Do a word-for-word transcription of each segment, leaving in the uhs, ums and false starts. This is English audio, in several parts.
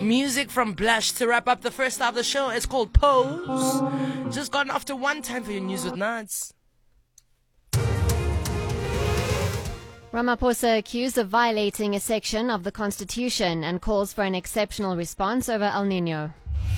Music from Blush to wrap up the first half of the show. It's called Pose. Just gotten off to one. Time for your news with Nuts. Ramaphosa accused of violating a section of the Constitution and calls for an exceptional response over El Nino.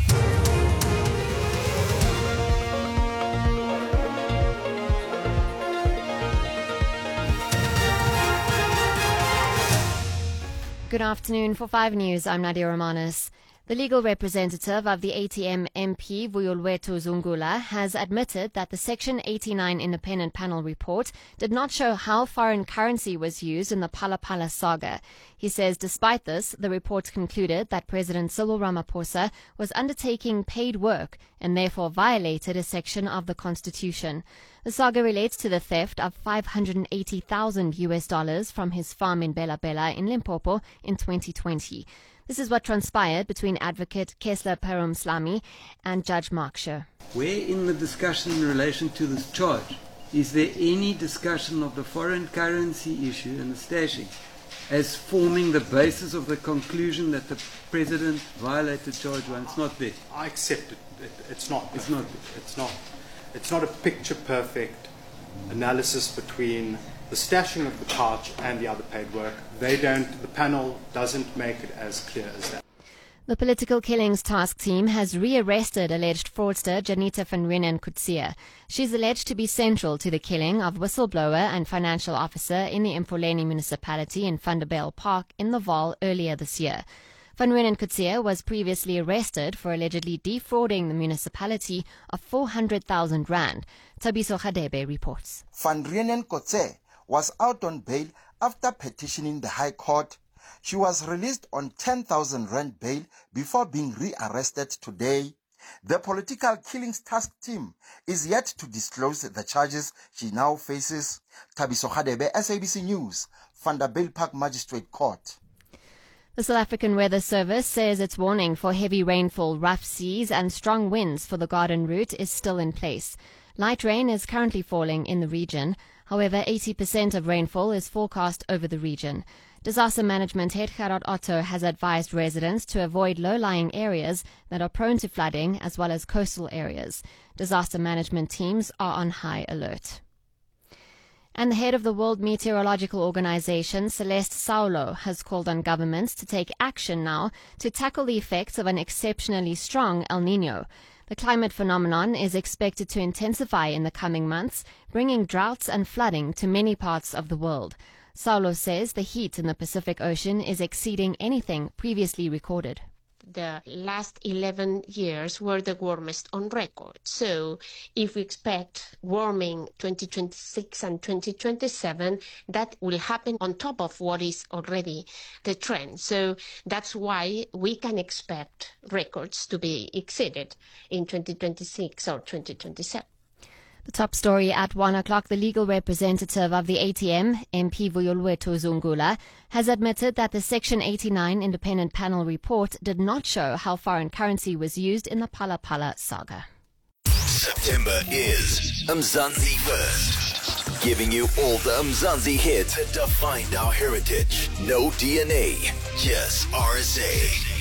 Good afternoon. For five News, I'm Nadia Romanis. The legal representative of the A T M M P, Vuyolwethu Zungula, has admitted that the Section eighty-nine independent panel report did not show how foreign currency was used in the Phala Phala saga. He says despite this, the report concluded that President Cyril Ramaphosa was undertaking paid work and therefore violated a section of the Constitution. The saga relates to the theft of five hundred eighty thousand U S dollars from his farm in Bela Bela in Limpopo in twenty twenty. This is what transpired between advocate Kessler Perumslami and Judge Mark Sher. Where in the discussion in relation to this charge is there any discussion of the foreign currency issue and the stashing as forming the basis of the conclusion that the President violated charge one? It's not there. I accept it. it it's not. It's not. It's not. It's not a picture-perfect analysis between the stashing of the charge and the other paid work. They don't. The panel doesn't make it as clear as that. The Political Killings Task Team has rearrested alleged fraudster Janita van Renen Coetzee. She's alleged to be central to the killing of whistleblower and financial officer in the Mfuleni municipality in Vanderbijl Park in the Vaal earlier this year. Van Renen Coetzee was previously arrested for allegedly defrauding the municipality of four hundred thousand rand. Tabiso Khadebe reports. Van Renen Coetzee was out on bail after petitioning the High Court. She was released on ten thousand rand bail before being rearrested today. The Political Killings Task Team is yet to disclose the charges she now faces. Tabiso Khadebe, S A B C News, Vanderbijl Park Magistrate Court. The South African Weather Service says its warning for heavy rainfall, rough seas and strong winds for the Garden route is still in place. Light rain is currently falling in the region. However, eighty percent of rainfall is forecast over the region. Disaster Management Head Gerard Otto has advised residents to avoid low-lying areas that are prone to flooding as well as coastal areas. Disaster management teams are on high alert. And the head of the World Meteorological Organization, Celeste Saulo, has called on governments to take action now to tackle the effects of an exceptionally strong El Nino. The climate phenomenon is expected to intensify in the coming months, bringing droughts and flooding to many parts of the world. Saulo says the heat in the Pacific Ocean is exceeding anything previously recorded. The last eleven years were the warmest on record. So if we expect warming twenty twenty-six and twenty twenty-seven, that will happen on top of what is already the trend. So that's why we can expect records to be exceeded in twenty twenty-six or twenty twenty-seven. The top story at one o'clock, the legal representative of the A T M, M P Vuyolwethu Zungula, has admitted that the Section eighty-nine independent panel report did not show how foreign currency was used in the Phala Phala saga. September is Mzansi First, giving you all the Mzansi hits that defined our heritage. No D N A, just R S A.